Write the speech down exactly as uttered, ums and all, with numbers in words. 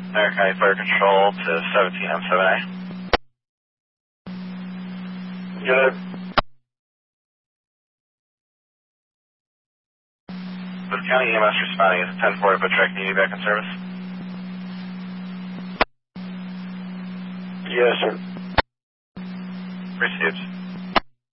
American County Fire Control to seventeen M seven A. Good. The county E M S responding is ten forty, but track need back in service. Yes, sir. Received.